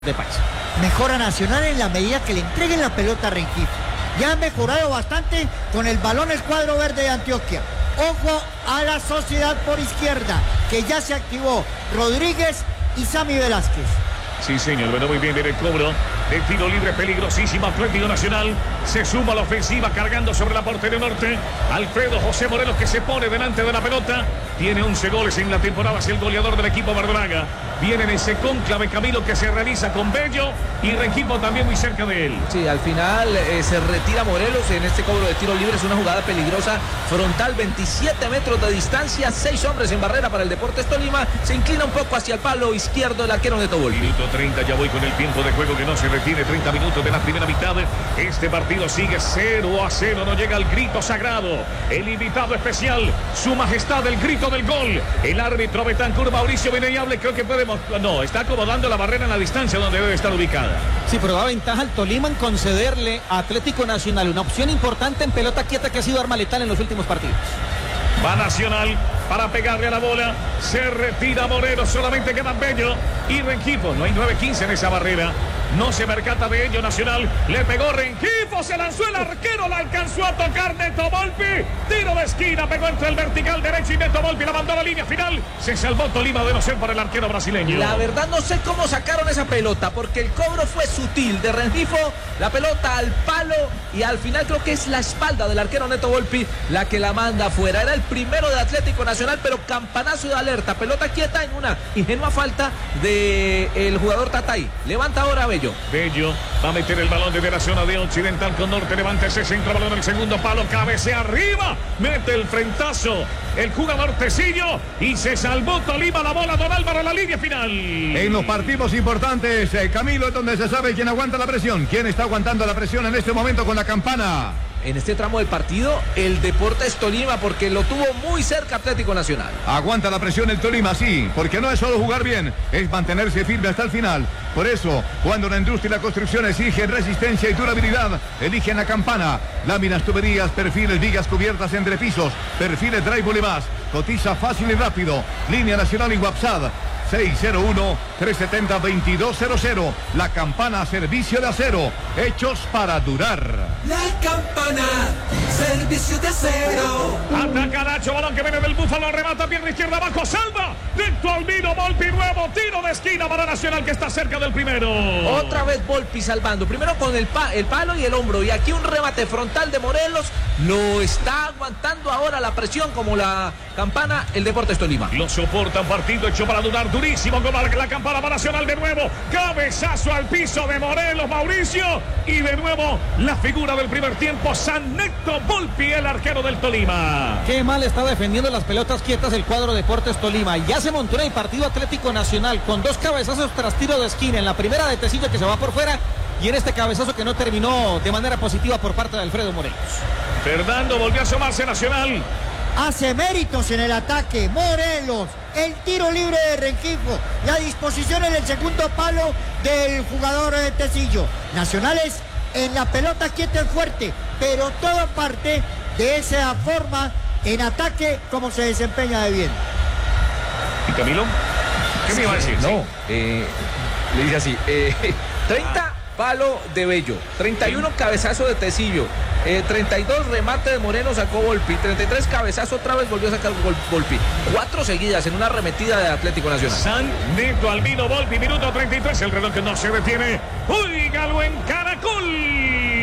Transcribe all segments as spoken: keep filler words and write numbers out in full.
de País. Mejora Nacional en la medida que le entreguen la pelota a Rengifo. Ya han mejorado bastante con el balón el cuadro verde de Antioquia. Ojo a la Sociedad por izquierda, que ya se activó Rodríguez y Sammy Velázquez. Sí, señor, bueno, muy bien, viene el cobro de tiro libre peligrosísimo. Atlético Nacional se suma a la ofensiva cargando sobre la portería norte. Alfredo José Morelos, que se pone delante de la pelota, tiene once goles en la temporada, es el goleador del equipo verdolaga. Viene en ese cónclave Camilo que se realiza con Bello y Rengifo también muy cerca de él. Sí, al final eh, se retira Morelos en este cobro de tiro libre. Es una jugada peligrosa, frontal, veintisiete metros de distancia, seis hombres en barrera para el Deportes Tolima. Se inclina un poco hacia el palo izquierdo el arquero Neto Volpi. Minuto treinta, ya voy con el tiempo de juego que no se retiene, treinta minutos de la primera mitad. Este partido sigue cero a cero, no llega el grito sagrado. El invitado especial, su majestad, el grito del gol. El árbitro Betancur Mauricio Beneyable, creo que podemos, no, está acomodando la barrera en la distancia donde debe estar ubicada. Sí, pero da ventaja al Tolima en concederle a Atlético Nacional una opción importante en pelota quieta que ha sido arma letal en los últimos partidos. Va Nacional para pegarle a la bola. Se retira Morelos, solamente quedan Bello y Rengifo. No hay nueve quince en esa barrera. No se percata de ello Nacional. Le pegó Rengifo, se lanzó el arquero, la alcanzó a tocar Neto Volpi. Tiro de esquina, pegó entre el vertical derecho y Neto Volpi la mandó a la línea final. Se salvó Tolima de no ser por el arquero brasileño. La verdad no sé cómo sacaron esa pelota, porque el cobro fue sutil de Rengifo, la pelota al palo y al final creo que es la espalda del arquero Neto Volpi la que la manda afuera. Era el primero de Atlético Nacional, pero campanazo de alerta, pelota quieta en una ingenua falta del jugador Tatay. Levanta ahora Bello. Bello va a meter el balón desde la zona de Occidental con Norte, levanta ese centro, balón en el segundo palo, cabecea arriba, mete el frentazo el jugador Tecillo y se salvó Tolima, la bola Don Álvaro a la línea final. En los partidos importantes, eh, Camilo, es donde se sabe quién aguanta la presión, quién está aguantando la presión en este momento con la campana. En este tramo del partido, el Deportes Tolima, porque lo tuvo muy cerca Atlético Nacional. Aguanta la presión el Tolima, sí, porque no es solo jugar bien, es mantenerse firme hasta el final. Por eso, cuando la industria y la construcción exigen resistencia y durabilidad, eligen la campana. Láminas, tuberías, perfiles, vigas cubiertas entre pisos, perfiles drywall y más. Cotiza fácil y rápido. Línea Nacional y WhatsApp seis cero uno, tres siete cero, dos dos cero cero. La campana, servicio de acero, hechos para durar. La campana, servicio de acero. Ataca Nacho, balón que viene del Búfalo, remata pierna izquierda abajo, salva. Recto al vino, Volpi nuevo, tiro de esquina para Nacional que está cerca del primero. Otra vez Volpi salvando, primero con el, pa el palo y el hombro, y aquí un remate frontal de Morelos. Lo está aguantando ahora la presión como la campana el Deportes Tolima. Lo soporta, un partido hecho para durar, durísimo con la, la campana para Nacional de nuevo. Cabezazo al piso de Morelos, Mauricio. Y de nuevo la figura del primer tiempo, San Neto Volpi, el arquero del Tolima. Qué mal está defendiendo las pelotas quietas el cuadro Deportes Tolima. Ya se montó en el partido Atlético Nacional con dos cabezazos tras tiro de esquina. En la primera de Tecillo que se va por fuera y en este cabezazo que no terminó de manera positiva por parte de Alfredo Morelos. Fernando volvió a asomarse Nacional. Hace méritos en el ataque Morelos, el tiro libre de Rengifo, la disposición en el segundo palo del jugador de Tecillo. Nacionales en la pelota quieta y fuerte, pero todo parte de esa forma en ataque como se desempeña de bien. ¿Y Camilo? ¿Qué me iba a decir? No, eh, le dice así, eh, treinta palo de Bello, treinta y uno cabezazo de Tecillo, eh, treinta y dos remate de Moreno sacó Volpi, treinta y tres cabezazo otra vez volvió a sacar Volpi, cuatro seguidas en una arremetida de Atlético Nacional. San Neto Albino Volpi, minuto treinta y tres, el reloj que no se detiene. Óigalo en Caracol.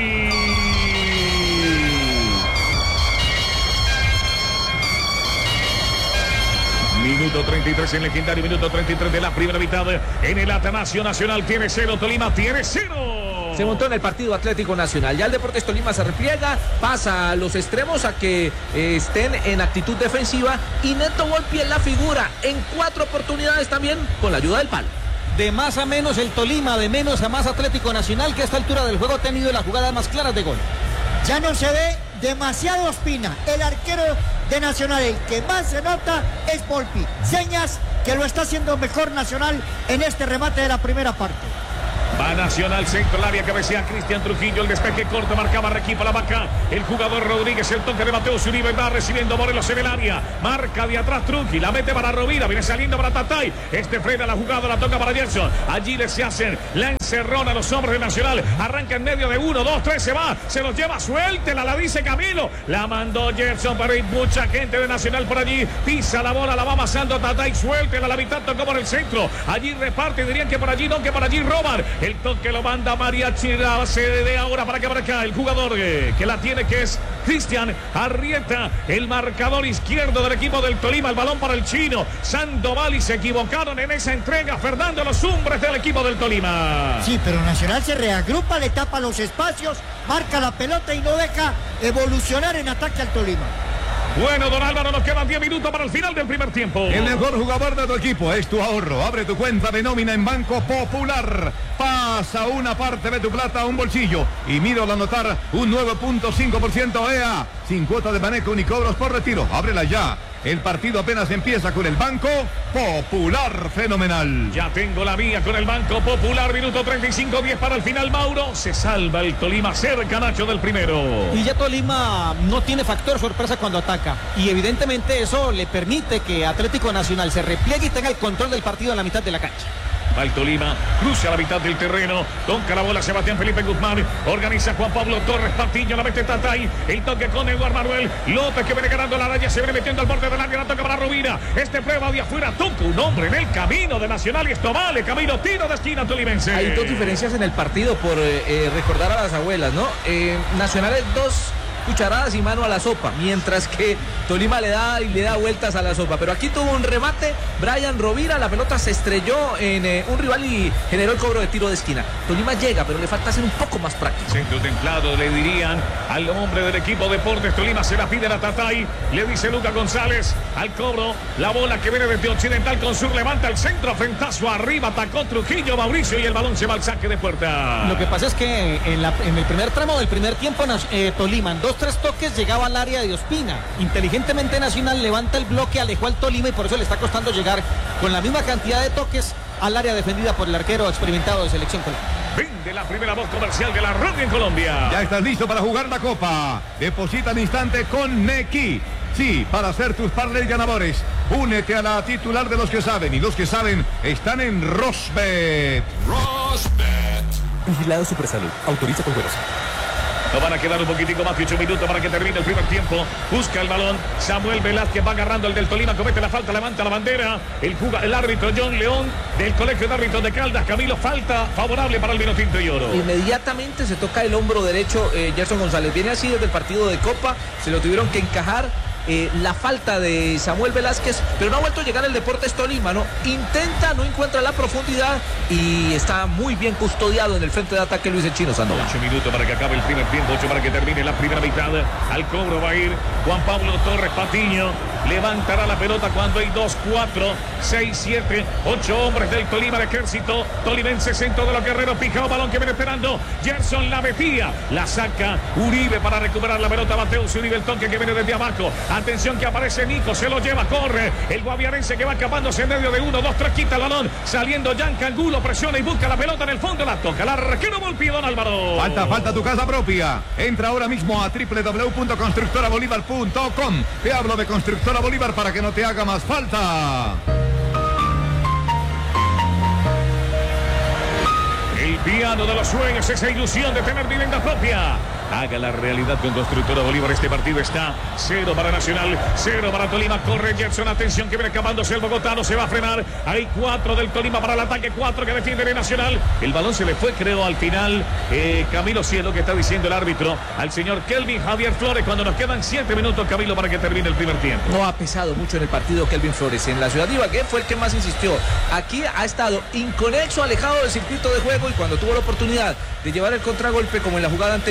Minuto treinta y tres en legendario, minuto treinta y tres de la primera mitad. En el Atanasio Nacional tiene cero, Tolima tiene cero. Se montó en el partido Atlético Nacional. Ya el Deportes Tolima se repliega, pasa a los extremos a que eh, estén en actitud defensiva. Y Neto Volpi en la figura en cuatro oportunidades también con la ayuda del palo. De más a menos el Tolima, de menos a más Atlético Nacional, que a esta altura del juego ha tenido las jugadas más claras de gol. Ya no se ve demasiado Ospina, el arquero de Nacional, el que más se nota es Volpi. Señas que lo está haciendo mejor Nacional en este remate de la primera parte. Va Nacional, centro del área, cabecea Cristian Trujillo, el despeje corto, marcaba Requipa la vaca, el jugador Rodríguez, el toque de Mateo Zuribe, va recibiendo Morelos en el área, marca de atrás Trujillo, la mete para Rovira, viene saliendo para Tatay, este frena la jugada, la toca para Gerson, allí le se hacen la encerrona a los hombres de Nacional, arranca en medio de uno, dos, tres, se va, se los lleva, suéltela, la dice Camilo, la mandó Gerson, pero hay mucha gente de Nacional por allí, pisa la bola, la va amasando Tatay, suéltela, la mitad tocó por el centro, allí reparte, dirían que por allí no, que por allí roban, el toque lo manda Mariachi, la base de ahora para que marca el jugador eh, que la tiene, que es Cristian Arrieta, el marcador izquierdo del equipo del Tolima, el balón para el chino, Sandoval, y se equivocaron en esa entrega, Fernando, los hombres del equipo del Tolima. Sí, pero Nacional se reagrupa, le tapa los espacios, marca la pelota y no deja evolucionar en ataque al Tolima. Bueno, don Álvaro, nos quedan diez minutos para el final del primer tiempo. El mejor jugador de tu equipo es tu ahorro. Abre tu cuenta de nómina en Banco Popular. Pasa una parte de tu plata a un bolsillo y mira al anotar un nueve punto cinco por ciento E A. Sin cuota de manejo ni cobros por retiro. Ábrela ya. El partido apenas empieza con el Banco Popular. Fenomenal. Ya tengo la mía con el Banco Popular. Minuto treinta y cinco, diez para el final, Mauro. Se salva el Tolima, cerca Nacho del primero. Y ya Tolima no tiene factor sorpresa cuando ataca. Y evidentemente eso le permite que Atlético Nacional se repliegue y tenga el control del partido en la mitad de la cancha. Va el Tolima, cruza la mitad del terreno, toca la bola Sebastián Felipe Guzmán, organiza Juan Pablo Torres, Patiño, la mete Tatay, el toque con Eduardo Manuel López, que viene ganando la raya, se viene metiendo al borde del área, la toca para Rovira, este prueba de afuera, toca un hombre en el camino de Nacional y esto vale, camino, tiro de esquina tolimense. Hay dos diferencias en el partido por eh, recordar a las abuelas, ¿no? Eh, Nacional es dos cucharadas y mano a la sopa, mientras que Tolima le da y le da vueltas a la sopa. Pero aquí tuvo un remate, Brian Rovira, la pelota se estrelló en eh, un rival y generó el cobro de tiro de esquina. Tolima llega, pero le falta ser un poco más práctico. Centro templado, le dirían al hombre del equipo Deportes Tolima, se la pide a Tatay, le dice Lucas González, al cobro, la bola que viene desde Occidental con Sur, levanta el centro, frentazo arriba, atacó Trujillo, Mauricio, y el balón se va al saque de puerta. Lo que pasa es que en, la, en el primer tramo del primer tiempo, eh, Tolima, en dos, tres toques llegaba al área de Ospina. Inteligentemente Nacional levanta el bloque, alejó al Tolima y por eso le está costando llegar con la misma cantidad de toques al área defendida por el arquero experimentado de Selección Colombia. Vende la primera voz comercial de la radio en Colombia. Ya estás listo para jugar la Copa. Deposita al instante con Nequi. Sí, para hacer tus parlays ganadores. Únete a la titular de los que saben, y los que saben están en Rosbet. Rosbet. Vigilado Supersalud. Autoriza con juegos. No van a quedar un poquitico más que ocho minutos para que termine el primer tiempo. Busca el balón. Samuel Velázquez va agarrando el del Tolima. Comete la falta, levanta la bandera. El, juga, el árbitro John León del Colegio de Árbitros de Caldas. Camilo, falta favorable para el Vinotinto y Oro. Inmediatamente se toca el hombro derecho eh, Gerson González. Viene así desde el partido de Copa. Se lo tuvieron que encajar. Eh, la falta de Samuel Velázquez, pero no ha vuelto a llegar el Deportes Tolima, ¿no? Intenta, no encuentra la profundidad y está muy bien custodiado en el frente de ataque Luis el Chino Sandoval. Ocho minutos para que acabe el primer tiempo, ocho para que termine la primera mitad. Al cobro va a ir Juan Pablo Torres Patiño. Levantará la pelota cuando hay dos, cuatro, seis, siete, ocho hombres del Tolima, de Ejército Tolimense, centro de los guerreros, pijado, balón que viene esperando Gerson, la metía, la saca Uribe para recuperar la pelota, Mateus Uribe, el toque que viene desde abajo, atención que aparece Nico, se lo lleva, corre el guaviarense que va escapándose en medio de uno, dos, tres, quita el balón, saliendo Yanca Angulo, presiona y busca la pelota en el fondo, la toca, la arquero Volpi, don Álvaro. Falta, falta tu casa propia. Entra ahora mismo a doble u doble u doble u punto constructora bolívar punto com. Te hablo de Constructora Bolívar para que no te haga más falta. El piano de los sueños, esa ilusión de tener vivienda propia. Haga la realidad con Constructora Bolívar. Este partido está cero para Nacional, cero para Tolima. Corre Gerson, atención que viene acabándose el bogotano, se va a frenar. Hay cuatro del Tolima para el ataque, cuatro que defiende el Nacional. El balón se le fue, creo, al final. Eh, Camilo Cielo, que está diciendo el árbitro, al señor Kelvin Javier Flores, cuando nos quedan siete minutos, Camilo, para que termine el primer tiempo. No ha pesado mucho en el partido Kelvin Flores. En la ciudad de Ibagué fue el que más insistió. Aquí ha estado inconexo, alejado del circuito de juego, y cuando tuvo la oportunidad de llevar el contragolpe, como en la jugada anterior,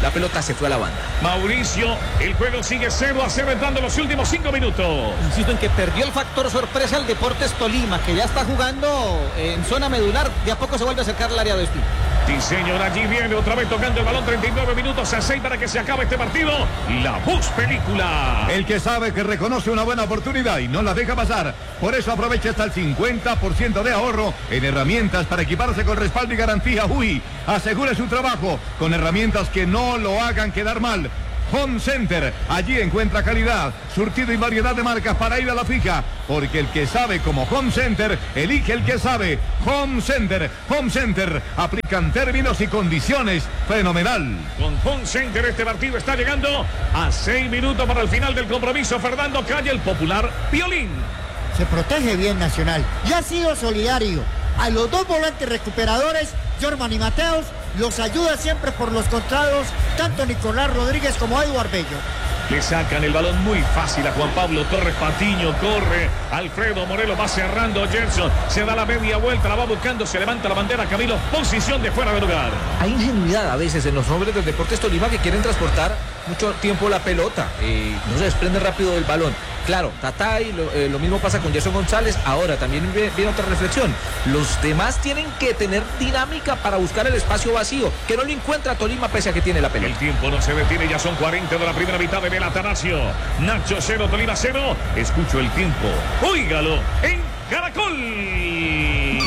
la pelota se fue a la banda. Mauricio, el juego sigue cero a cero entrando los últimos cinco minutos. Insisto en que perdió el factor sorpresa el Deportes Tolima, que ya está jugando en zona medular. De a poco se vuelve a acercar al área de Ospina. Sí, señor, allí viene otra vez tocando el balón. treinta y nueve minutos a seis para que se acabe este partido. La Bus Película. El que sabe que reconoce una buena oportunidad y no la deja pasar. Por eso aprovecha hasta el cincuenta por ciento de ahorro en herramientas para equiparse con respaldo y garantía U I. Asegure su trabajo con herramientas que no lo hagan quedar mal. Home Center, allí encuentra calidad, surtido y variedad de marcas para ir a la fija, porque el que sabe como Home Center, elige el que sabe. Home Center, Home Center, aplican términos y condiciones, fenomenal. Con Home Center este partido está llegando a seis minutos para el final del compromiso. Fernando Calle, el popular violín. Se protege bien Nacional y ha sido solidario. A los dos volantes recuperadores, Jorman y Mateos, los ayuda siempre por los contrados, tanto Nicolás Rodríguez como Eduard Bello. Le sacan el balón muy fácil a Juan Pablo Torres. Patiño corre, Alfredo Morelos va cerrando, Gerson se da la media vuelta, la va buscando, se levanta la bandera, Camilo, posición de fuera de lugar. Hay ingenuidad a veces en los hombres del Deportes Tolima que quieren transportar mucho tiempo la pelota, eh, no se desprende rápido del balón. Claro, Tatay, lo, eh, lo mismo pasa con Gerson González. Ahora también viene otra reflexión. Los demás tienen que tener dinámica para buscar el espacio vacío, que no lo encuentra Tolima pese a que tiene la pelota. El tiempo no se detiene, ya son cuarenta de la primera mitad de Bel Atanasio. Nacho cero, Tolima cero. Escucho el tiempo. Óigalo en Caracol.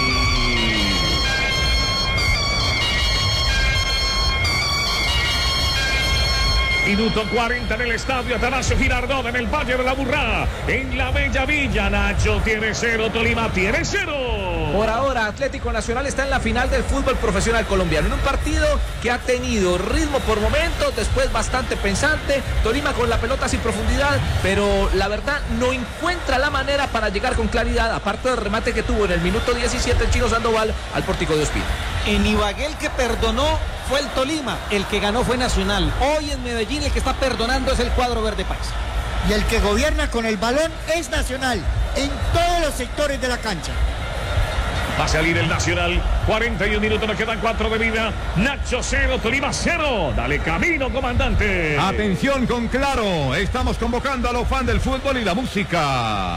Minuto cuarenta en el estadio Atanasio Girardot, en el Valle de la Burrá, en la Bella Villa. Nacho tiene cero, Tolima tiene cero. Por ahora, Atlético Nacional está en la final del fútbol profesional colombiano, en un partido que ha tenido ritmo por momentos, después bastante pensante. Tolima con la pelota sin profundidad, pero la verdad no encuentra la manera para llegar con claridad, aparte del remate que tuvo en el minuto diecisiete el Chino Sandoval al pórtico de Ospina. En Ibagué el que perdonó fue el Tolima, el que ganó fue Nacional. Hoy en Medellín el que está perdonando es el cuadro verde paisa. Y el que gobierna con el balón es Nacional, en todos los sectores de la cancha. Va a salir el Nacional, cuarenta y un minutos, nos quedan cuatro de vida. Nacho cero, Tolima cero. Dale camino, comandante. Atención con Claro, estamos convocando a los fans del fútbol y la música.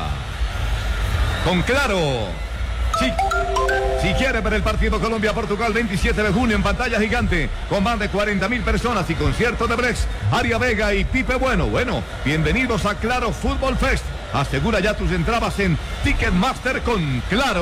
Con Claro. Si, si quiere ver el partido Colombia-Portugal veintisiete de junio en pantalla gigante, con más de cuarenta mil personas y concierto de Brex, Aria Vega y Pipe Bueno. Bueno, bienvenidos a Claro Fútbol Fest. Asegura ya tus entradas en Ticketmaster con Claro.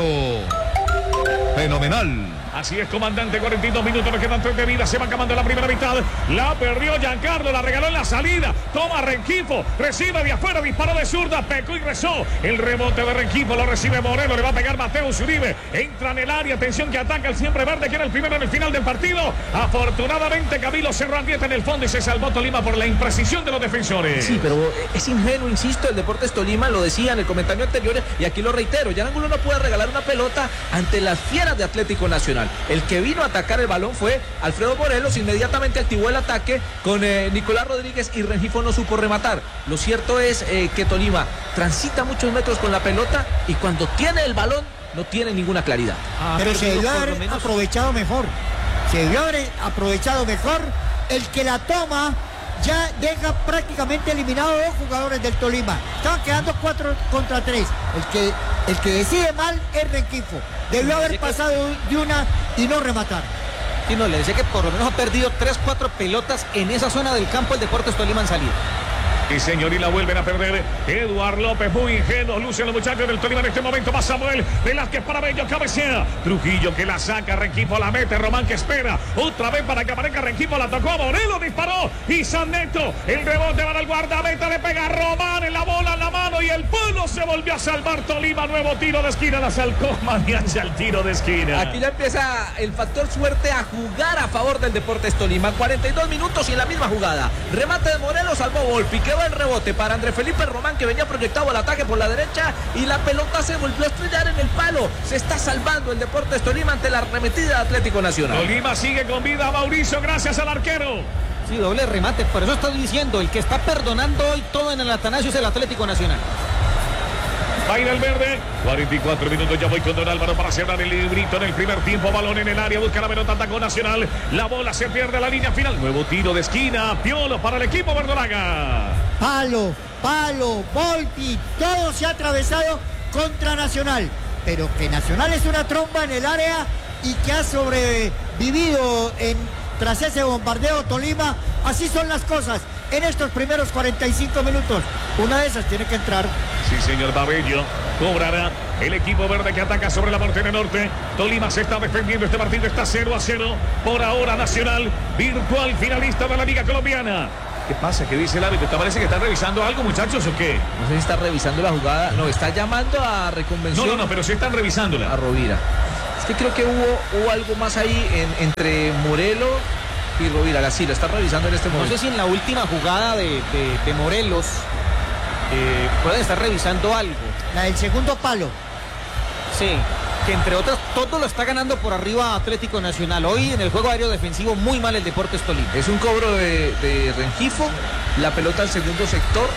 Fenomenal. Así es, comandante, cuarenta y dos minutos, nos quedan tres de vida, se va acabando la primera mitad. La perdió Giancarlo, la regaló en la salida. Toma Rengifo, recibe de afuera, disparó de zurda, pecó y rezó. El rebote de Rengifo lo recibe Moreno, le va a pegar Mateus Uribe. Entra en el área, atención que ataca el siempre verde, que era el primero en el final del partido. Afortunadamente Camilo cerró Andieta en el fondo y se salvó Tolima por la imprecisión de los defensores. Sí, pero es ingenuo, insisto, el Deportes Tolima, lo decía en el comentario anterior y aquí lo reitero. Jan Angulo no puede regalar una pelota ante las fieras de Atlético Nacional. El que vino a atacar el balón fue Alfredo Morelos, inmediatamente activó el ataque con eh, Nicolás Rodríguez y Rengifo no supo rematar. Lo cierto es eh, que Tolima transita muchos metros con la pelota y cuando tiene el balón no tiene ninguna claridad. Ah, pero se debió haber menos... aprovechado mejor. Se debió haber aprovechado mejor. El que la toma ya deja prácticamente eliminado a dos jugadores del Tolima. Estaban quedando cuatro contra tres. El que, el que decide mal es Rengifo. Debió haber pasado de una y no rematar. Sí, no, le decía que por lo menos ha perdido tres, cuatro pelotas en esa zona del campo el Deportes Tolima en salida. Y señor, y la vuelven a perder. Eduard López, muy ingenuo. Lucen los muchachos del Tolima en este momento. Va Samuel Velázquez para Bello, cabecea. Trujillo que la saca, Rengifo la mete. Román que espera. Otra vez para que aparezca Rengifo. La tocó a Morelos, disparó. Y Saneto, el rebote para el guardameta. Le pega a Román en la bola, en la mano. Y el palo se volvió a salvar Tolima. Nuevo tiro de esquina. La salcó Maniacha el tiro de esquina. Aquí ya empieza el factor suerte a jugar a favor del Deportes Tolima. cuarenta y dos minutos y en la misma jugada. Remate de Morelos, salvó Volpi. El rebote para Andrés Felipe Román, que venía proyectado al ataque por la derecha y la pelota se volvió a estrellar en el palo. Se está salvando el Deportes Tolima ante la arremetida de Atlético Nacional. Tolima sigue con vida, Mauricio, gracias al arquero. Sí, doble remate, por eso estoy diciendo, el que está perdonando hoy todo en el Atanasio es el Atlético Nacional. Va a ir al verde. cuarenta y cuatro minutos. Ya voy con Don Álvaro para cerrar el librito en el primer tiempo. Balón en el área. Busca la pelota. Atacó Nacional. La bola se pierde a la línea final. Nuevo tiro de esquina. Piolo para el equipo verdolaga. Palo, palo, Volpi. Todo se ha atravesado contra Nacional. Pero que Nacional es una tromba en el área y que ha sobrevivido en, tras ese bombardeo Tolima. Así son las cosas en estos primeros cuarenta y cinco minutos. Una de esas tiene que entrar. Sí, señor Babello. Cobrará el equipo verde que ataca sobre la portería norte. Tolima se está defendiendo. Este partido está cero a cero. Por ahora Nacional, virtual finalista de la Liga Colombiana. ¿Qué pasa? ¿Qué dice el árbitro? ¿Te parece que están revisando algo, muchachos, o qué? No sé si está revisando la jugada. No, está llamando a reconvención. No, no, no, pero sí están revisándola. A Rovira. Es que creo que hubo, hubo algo más ahí en, entre Morelos y Rovira. La sí, lo está revisando en este momento. No sé si en la última jugada de, de, de Morelos eh, pueden estar revisando algo. La del segundo palo. Sí, que entre otras todo lo está ganando por arriba Atlético Nacional. Hoy en el juego aéreo defensivo muy mal el Deportes Tolima. Es un cobro de, de Rengifo, la pelota al segundo sector.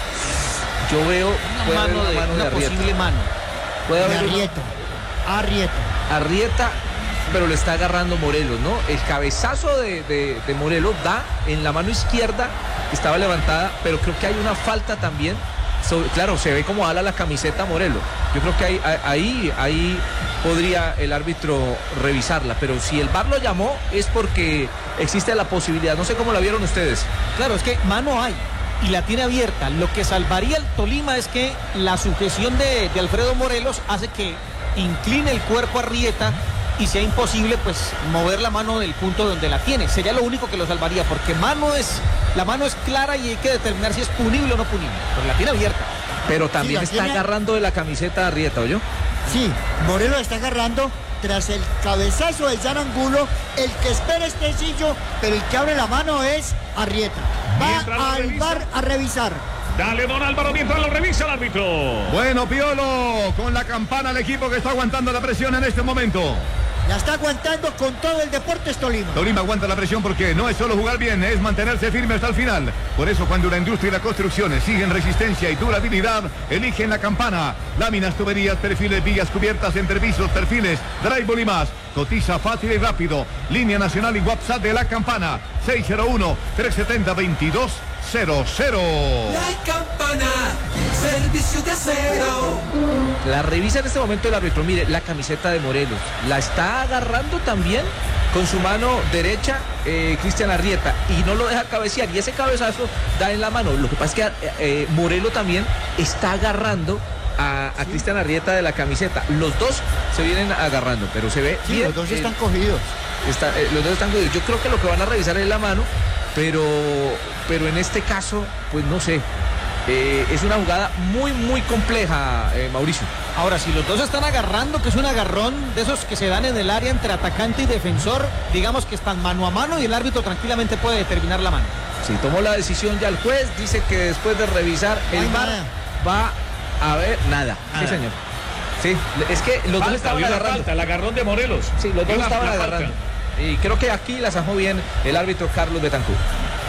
Yo veo una mano una de, mano una de posible mano. Puede haber Arrieta. Arrieta. Arrieta, pero lo está agarrando Morelos, ¿no? El cabezazo de, de, de Morelos da en la mano izquierda, que estaba levantada, pero creo que hay una falta también. So, claro, se ve como ala la camiseta Morelos. Yo creo que ahí, ahí, ahí podría el árbitro revisarla, pero si el V A R lo llamó es porque existe la posibilidad. No sé cómo la vieron ustedes. Claro, es que mano hay y la tiene abierta. Lo que salvaría el Tolima es que la sujeción de, de Alfredo Morelos hace que incline el cuerpo a Arrieta y sea imposible pues mover la mano del punto donde la tiene. Sería lo único que lo salvaría, porque mano es la mano es clara y hay que determinar si es punible o no punible, pero la tiene abierta. Pero también sí, está tiene... agarrando de la camiseta Arrieta, ¿oyó? Sí, Morelos está agarrando tras el cabezazo de Jan Angulo. El que espera es Tecillo, pero el que abre la mano es Arrieta. Va al V A R a revisar. Dale, don Álvaro, mientras lo revisa el árbitro. Bueno, Piolo, con la campana el equipo que está aguantando la presión en este momento. La está aguantando con todo el Deportes Tolima. Tolima aguanta la presión porque no es solo jugar bien, es mantenerse firme hasta el final. Por eso cuando la industria y las construcciones siguen resistencia y durabilidad, eligen la campana. Láminas, tuberías, perfiles, villas cubiertas, entrepisos, perfiles, drywall y más. Cotiza fácil y rápido. Línea nacional y WhatsApp de la campana. seis cero uno, tres siete cero, veintidós cero cero. La campana, servicio de acero. La revisa en este momento el árbitro. Mire, la camiseta de Morelos. La está agarrando también con su mano derecha eh, Cristian Arrieta y no lo deja cabecear. Y ese cabezazo da en la mano. Lo que pasa es que eh, Morelos también está agarrando a, a sí. Cristian Arrieta de la camiseta. Los dos se vienen agarrando, pero se ve sí, bien. Los dos eh, están cogidos. Está, eh, los dos están cogidos. Yo creo que lo que van a revisar es la mano, pero, pero en este caso, pues no sé. Eh, es una jugada muy, muy compleja, eh, Mauricio. Ahora, si los dos están agarrando, que es un agarrón de esos que se dan en el área entre atacante y defensor, digamos que están mano a mano y el árbitro tranquilamente puede determinar la mano. Sí, tomó la decisión ya el juez, dice que después de revisar el V A R va a ver nada. nada. Sí, señor. Sí, es que los falta, dos estaban agarrando. Falta, el agarrón de Morelos. Sí, los dos la, estaban la agarrando. Y creo que aquí la zanjó bien el árbitro Carlos Betancourt.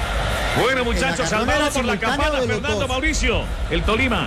Bueno, muchachos, salvado por la campana Fernando Mauricio, el Tolima.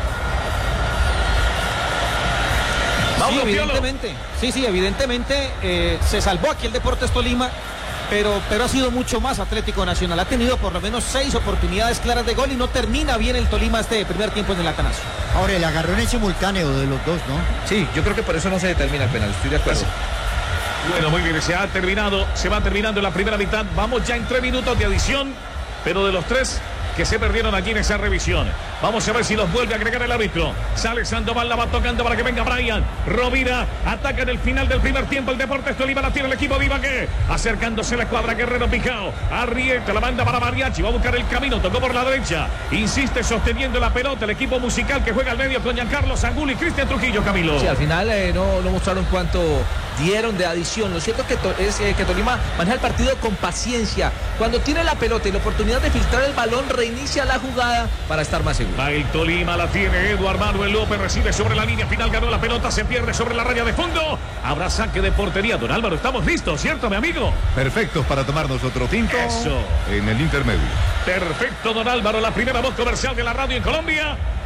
Vamos, sí, evidentemente. Sí, sí, evidentemente eh, se salvó aquí el Deportes Tolima, pero, pero ha sido mucho más Atlético Nacional. Ha tenido por lo menos seis oportunidades claras de gol y no termina bien el Tolima este primer tiempo en el Atanasio. Ahora, el agarrón es simultáneo de los dos, ¿no? Sí, yo creo que por eso no se determina el penal, estoy de acuerdo. Bueno, muy bien, se ha terminado, se va terminando la primera mitad. Vamos ya en tres minutos de adición, pero de los tres que se perdieron allí en esa revisión. Vamos a ver si los vuelve a agregar el árbitro. Sale Sandoval, la va tocando para que venga Brian. Rovira ataca en el final del primer tiempo. El Deportes Tolima la tiene el equipo de Ibagué. Acercándose la cuadra Guerrero Pijao. Arrieta la manda para Mariachi. Va a buscar el camino. Tocó por la derecha. Insiste sosteniendo la pelota. El equipo musical que juega al medio con Giancarlo Angulo y Cristian Trujillo, Camilo. Sí, al final eh, no, no mostraron cuánto dieron de adición. Lo cierto que to es eh, que Tolima maneja el partido con paciencia. Cuando tiene la pelota y la oportunidad de filtrar el balón, reinicia la jugada para estar más seguro. Va el Tolima, la tiene Eduardo Manuel López, recibe sobre la línea final, ganó la pelota, se pierde sobre la raya de fondo. Habrá saque de portería. Don Álvaro, estamos listos, ¿cierto, mi amigo? Perfectos para tomarnos otro tinto. Eso. En el intermedio. Perfecto, don Álvaro, la primera voz comercial de la radio en Colombia.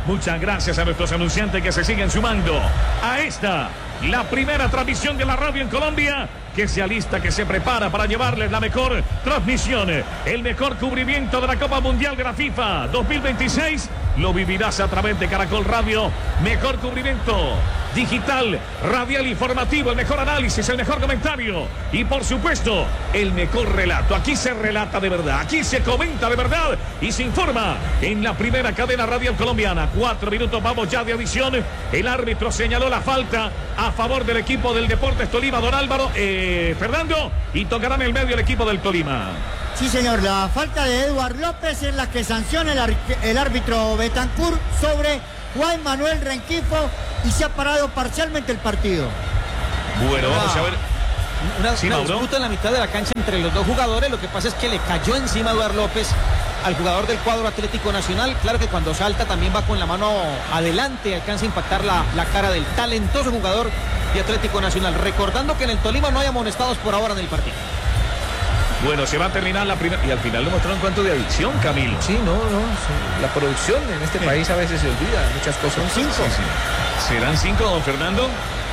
Muchas gracias a nuestros anunciantes que se siguen sumando a esta, la primera transmisión de la radio en Colombia, que se alista, que se prepara para llevarles la mejor transmisión, el mejor cubrimiento de la Copa Mundial de la FIFA dos mil veintiséis. Lo vivirás a través de Caracol Radio. Mejor cubrimiento digital, radial, informativo, el mejor análisis, el mejor comentario y por supuesto el mejor relato. Aquí se relata de verdad, aquí se comenta de verdad y se informa en la primera cadena radial colombiana. Cuatro minutos vamos ya de adición. El árbitro señaló la falta a favor del equipo del Deportes Tolima, don Álvaro, eh, Fernando, y tocará en el medio el equipo del Tolima. Sí, señor, la falta de Eduard López es la que sanciona el, el árbitro Betancur sobre Juan Manuel Rengifo y se ha parado parcialmente el partido. Bueno, Una- vamos a ver. Una, Sí, una Mauro. disputa en la mitad de la cancha entre los dos jugadores. Lo que pasa es que le cayó encima a Eduard López al jugador del cuadro Atlético Nacional. Claro que cuando salta también va con la mano adelante, alcanza a impactar la, la cara del talentoso jugador de Atlético Nacional. Recordando que en el Tolima no hay amonestados por ahora en el partido. Bueno, se va a terminar la primera. Y al final lo mostraron cuánto de adicción, Camilo. Sí, no, no. sí. La producción en este país a veces se olvida muchas cosas. Son cinco. Sí, sí. ¿Serán cinco, don Fernando?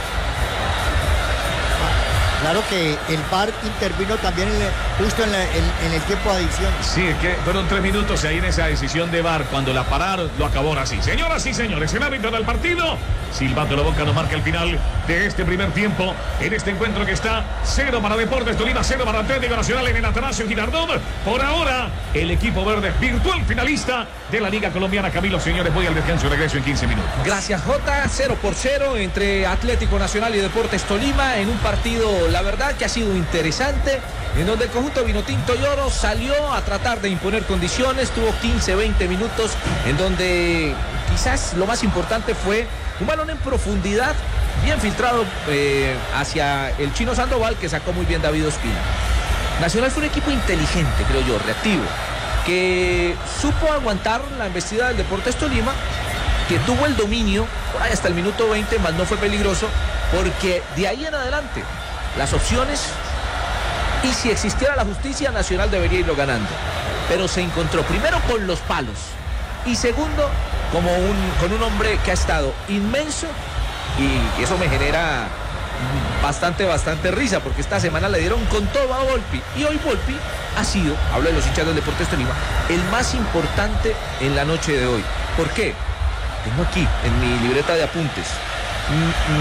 Claro que el V A R intervino también en el- justo en, la- en- en el tiempo de adición. Sí, es que fueron tres minutos ahí en esa decisión de V A R. Cuando la pararon, lo acabó ahora sí. Señoras y señores, el árbitro del partido, Silvando la Boca, nos marca el final de este primer tiempo. En este encuentro que está cero para Deportes Tolima, cero para Atlético Nacional en el Atanasio Girardot. Por ahora, el equipo verde virtual finalista de la Liga Colombiana. Camilo, señores, voy al descanso y regreso en quince minutos. Gracias, Jota. Cero por cero entre Atlético Nacional y Deportes Tolima en un partido, la verdad, que ha sido interesante, en donde el conjunto Vinotinto y Oro salió a tratar de imponer condiciones, tuvo quince, veinte minutos, en donde quizás lo más importante fue un balón en profundidad, bien filtrado eh, hacia el Chino Sandoval, que sacó muy bien David Ospina. Nacional fue un equipo inteligente, creo yo, reactivo, que supo aguantar la embestida del Deportes Tolima, que tuvo el dominio por ahí hasta el minuto veinte, más no fue peligroso, porque de ahí en adelante las opciones, y si existiera la justicia, Nacional debería irlo ganando, pero se encontró primero con los palos y segundo como un, con un hombre que ha estado inmenso, y eso me genera bastante, bastante risa, porque esta semana le dieron con todo a Volpi, y hoy Volpi ha sido, hablo de los hinchas del Deportes Tolima, el más importante en la noche de hoy. ¿Por qué? Tengo aquí en mi libreta de apuntes. Mm,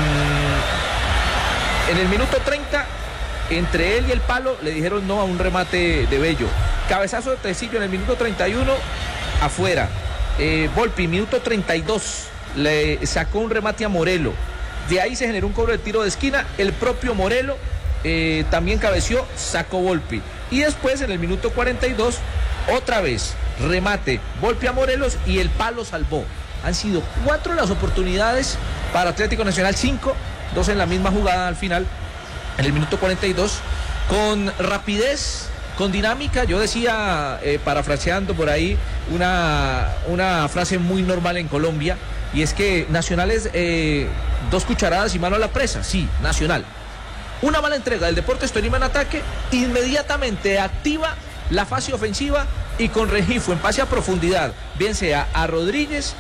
mm, en el minuto treinta, entre él y el palo le dijeron no a un remate de Bello. Cabezazo de Tecillo en el minuto treinta y uno, afuera. Eh, Volpi, minuto treinta y dos, le sacó un remate a Morelo. De ahí se generó un cobro de tiro de esquina. El propio Morelo eh, también cabeció, sacó Volpi. Y después, en el minuto cuarenta y dos, otra vez, remate, Volpi a Morelos y el palo salvó. Han sido cuatro las oportunidades para Atlético Nacional, cinco, dos en la misma jugada al final, en el minuto cuarenta y dos, con rapidez, con dinámica. Yo decía, eh, parafraseando por ahí, una, una frase muy normal en Colombia, y es que Nacional es eh, dos cucharadas y mano a la presa. Sí, Nacional. Una mala entrega del Deportes Tolima en ataque, inmediatamente activa la fase ofensiva y con Rengifo en pase a profundidad, bien sea a Rodríguez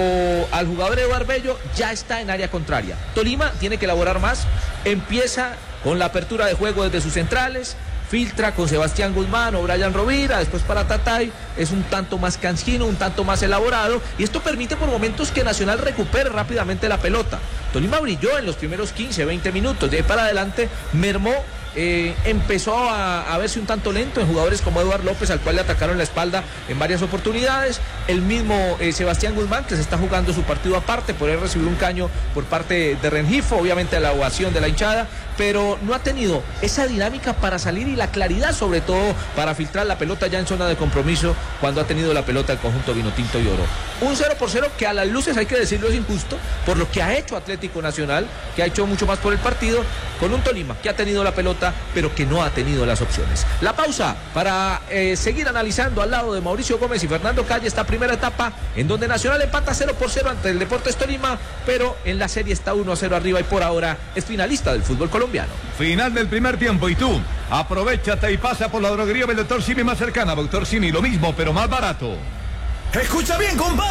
o al jugador Eduard Bello, ya está en área contraria. Tolima tiene que elaborar más, empieza con la apertura de juego desde sus centrales, filtra con Sebastián Guzmán o Brian Rovira, después para Tatay, es un tanto más cansino, un tanto más elaborado, y esto permite por momentos que Nacional recupere rápidamente la pelota. Tolima brilló en los primeros quince, veinte minutos, de ahí para adelante mermó, eh, empezó a, a verse un tanto lento en jugadores como Eduard López, al cual le atacaron la espalda en varias oportunidades, el mismo eh, Sebastián Guzmán, que se está jugando su partido aparte, por él recibir un caño por parte de Rengifo, obviamente la ovación de la hinchada, pero no ha tenido esa dinámica para salir y la claridad, sobre todo para filtrar la pelota ya en zona de compromiso cuando ha tenido la pelota el conjunto Vinotinto y Oro. Un cero por cero que a las luces, hay que decirlo, es injusto por lo que ha hecho Atlético Nacional, que ha hecho mucho más por el partido, con un Tolima que ha tenido la pelota pero que no ha tenido las opciones. La pausa para eh, seguir analizando al lado de Mauricio Gómez y Fernando Calle esta primera etapa, en donde Nacional empata cero por cero ante el Deportes Tolima, pero en la serie está uno a cero arriba y por ahora es finalista del fútbol colombiano. Final del primer tiempo, y tú, aprovechate y pasa por la droguería del doctor Simi más cercana. Doctor Simi, lo mismo, pero más barato. Escucha bien, compadre.